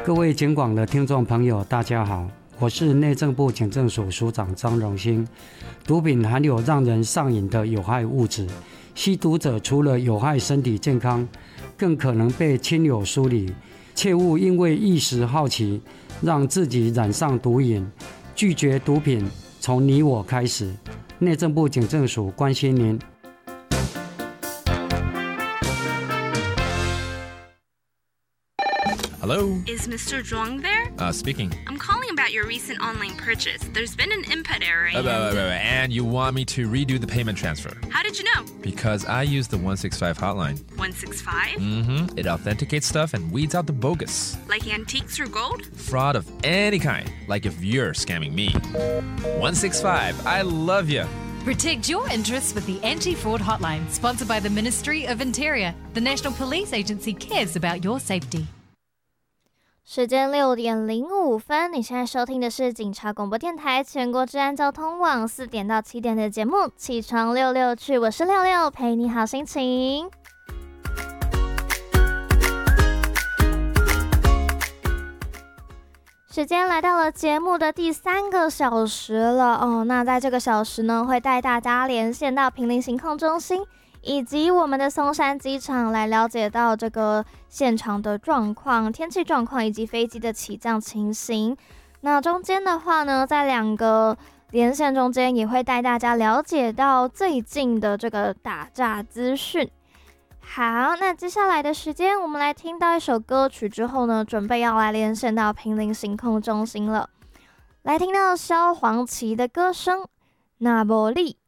各位警广的听众朋友，大家好，我是内政部警政署署长张荣兴。毒品含有让人上瘾的有害物质，吸毒者除了有害身体健康，更可能被亲友疏离，切勿因为一时好奇，让自己染上毒瘾。拒绝毒品，从你我开始。内政部警政署关心您。 Hello? Is Mr. Zhuang there? Speaking. I'm calling about your recent online purchase. There's been an input error. And you want me to redo the payment transfer? How did you know? Because I use the 165 hotline. 165? Mm-hmm. It authenticates stuff and weeds out the bogus. Like antiques or gold? Fraud of any kind, like if you're scamming me. 165, I love you. Protect your interests with the Anti-Fraud Hotline, sponsored by the Ministry of Interior. The National Police Agency cares about your safety. 时间6:05，你现在收听的是警察广播电台全国治安交通网4点到7点的节目，起床66去，我是66，陪你好心情。时间来到了节目的第3个小时了哦，那在这个小时呢，会带大家连线到坪林行控中心以及我们的松山机场，来了解到这个现场的状况、天气状况以及飞机的起降情形。那中间的话呢，在2个连线中间也会带大家了解到最近的这个打诈资讯。好，那接下来的时间，我们来听到一首歌曲之后呢，准备要来连线到坪林行控中心了。来听到萧煌奇的歌声《那无你》。